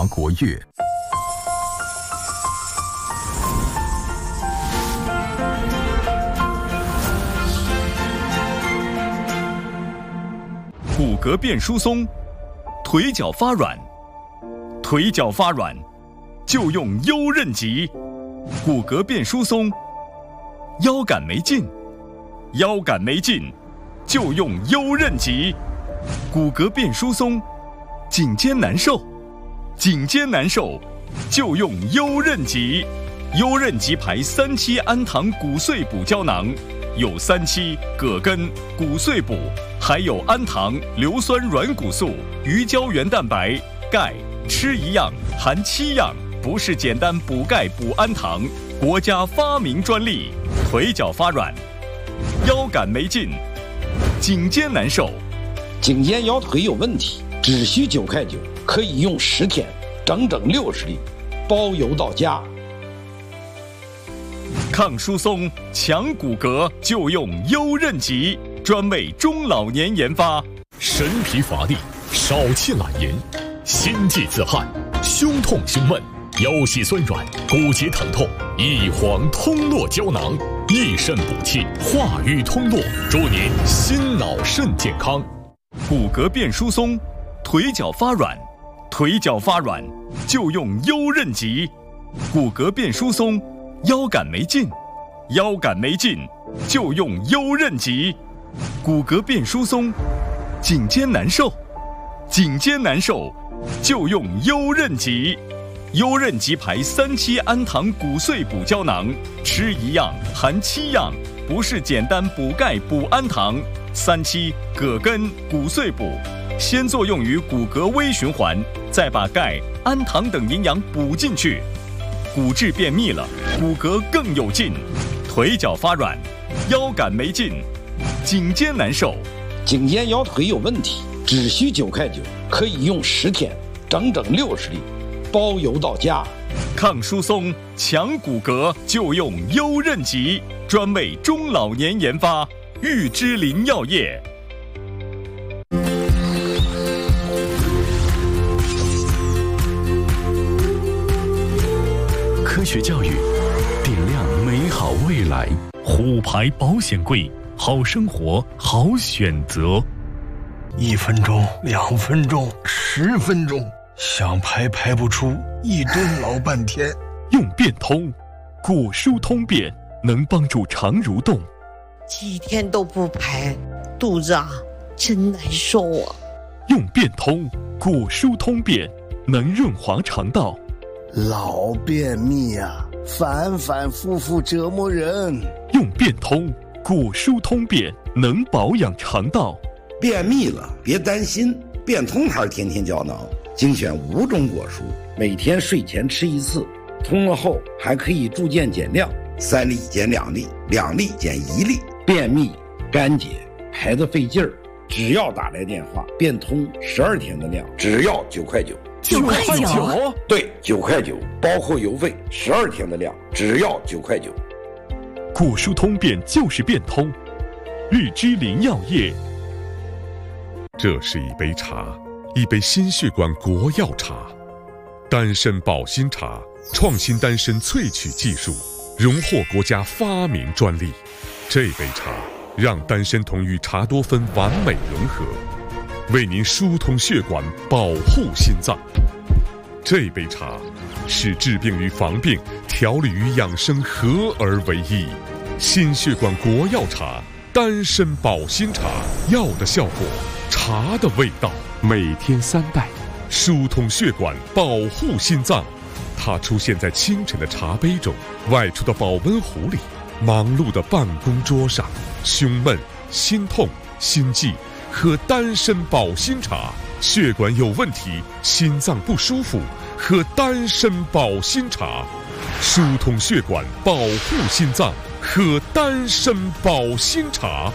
国乐。骨骼变疏松，腿脚发软，腿脚发软就用优韧脊。骨骼变疏松，腰杆没劲，腰杆没劲就用优韧脊。骨骼变疏松，颈肩难受，颈肩难受就用优韧脊。优韧脊牌3期氨糖骨碎补胶囊，有3期葛根、骨碎补，还有氨糖、硫酸软骨素、鱼胶原蛋白、钙，吃一样含7样，不是简单补钙补氨糖，国家发明专利。腿脚发软，腰杆没劲，颈肩难受， 颈肩腰腿有问题，只需9块9，可以用10天，整整60粒，包邮到家。 抗疏松、强骨骼就用优韧脊，专为中老年研发。 神疲乏力，少气懒言，心悸自汗，胸痛胸闷，腰膝酸软，骨节疼痛，益黄通络胶囊，益肾补气，化瘀通络，祝您心脑肾健康。 骨骼变疏松，腿脚发软，腿脚发软就用优韧脊。骨骼变疏松，腰杆没劲，腰杆没劲就用优韧脊。骨骼变疏松，颈肩难受，颈肩难受就用优韧脊。优韧脊牌3期氨糖骨碎补胶囊，吃一样含7样，不是简单补钙补氨糖。3期葛根、骨碎补，先作用于骨骼微循环，再把钙、氨糖等营养补进去，骨质变密了，骨骼更有劲。腿脚发软，腰杆没劲，颈肩难受， 颈肩腰腿有问题，只需9块9，可以用10天，整整60粒，包邮到家。 抗疏松、强骨骼就用优韧脊，专为中老年研发。玉芝林药业。 科学教育，点亮美好未来。 虎牌保险柜，好生活，好选择。 1分钟、2分钟、10分钟，想排排不出，一蹲老半天。 用变通，骨疏通便，能帮助肠蠕动。 几天都不排，肚子真难受啊！ 用变通，骨疏通便，能润滑肠道。 老便秘反反复复折磨人。 用变通，骨疏通便，能保养肠道。 便秘了别担心，变通牌天天胶囊精选5种果蔬，每天睡前吃1次，通了后还可以逐渐减量，3粒减2粒，2粒减1粒。便秘、干结、排得费劲儿，只要打来电话，变通12天的量，只要9块9。 9块9？ 对，9块9，包括邮费，12天的量，只要9块9。 骨疏通便就是变通，玉芝林药业。 这是一杯茶，一杯心血管国药茶，丹参保心茶，创新丹参萃取技术，荣获国家发明专利。这杯茶让丹参酮与茶多酚完美融合，为您疏通血管，保护心脏。这杯茶使治病与防病、调理与养生合而为一。心血管国药茶，丹参保心茶，药的效果，茶的味道。每天3袋，疏通血管，保护心脏。它出现在清晨的茶杯中，外出的保温壶里，忙碌的办公桌上。胸闷、心痛、心悸，喝丹参保心茶。血管有问题，心脏不舒服，喝丹参保心茶。疏通血管，保护心脏，喝丹参保心茶。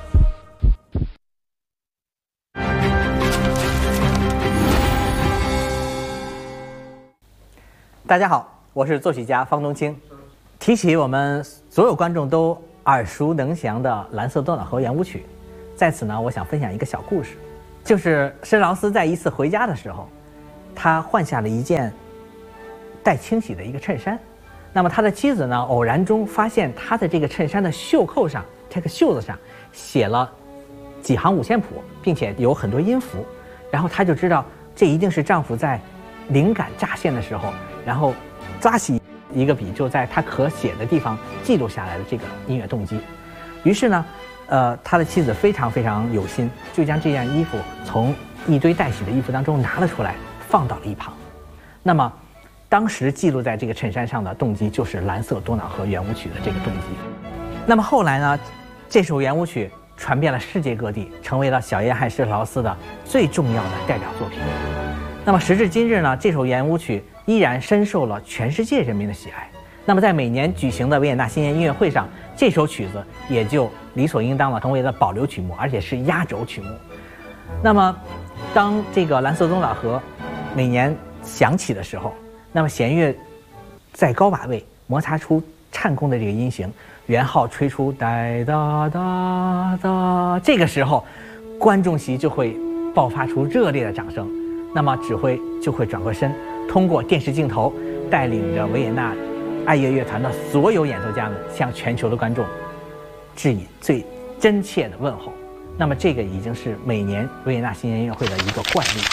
大家好，我是作曲家方东青。提起我们所有观众都耳熟能详的《蓝色多瑙河圆舞曲》，在此呢，我想分享一个小故事，就是施劳斯在一次回家的时候， 他换下了一件待清洗的一个衬衫。那么他的妻子呢，偶然中发现他的这个衬衫的袖扣上，这个袖子上写了几行五线谱，并且有很多音符。然后他就知道，这一定是丈夫在灵感乍现的时候，然后抓起一个笔，就在他可写的地方记录下来的这个音乐动机。于是呢，他的妻子非常非常有心，就将这件衣服从一堆待洗的衣服当中拿了出来，放到了一旁。那么，当时记录在这个衬衫上的动机就是《蓝色多瑙河圆舞曲》的这个动机。那么后来呢，这首圆舞曲传遍了世界各地，成为了小约翰施特劳斯的最重要的代表作品。那么时至今日呢，这首圆舞曲依然深受了全世界人民的喜爱。那么在每年举行的维也纳新年音乐会上，这首曲子也就理所应当的成为了保留曲目，而且是压轴曲目。那么当这个蓝色多瑙河每年响起的时候，那么弦乐在高把位摩擦出颤弓的这个音型，圆号吹出哒哒哒哒，这个时候观众席就会爆发出热烈的掌声。那么指挥就会转过身，通过电视镜头带领着维也纳爱乐乐团的所有演奏家们向全球的观众致以最真切的问候。那么这个已经是每年维也纳新年音乐会的一个惯例。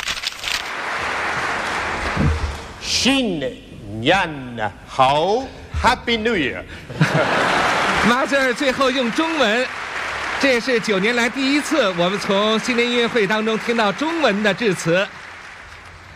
新年好 ，Happy New Year！ 马Sir最后用中文，这也是9年来第一次我们从新年音乐会当中听到中文的致辞。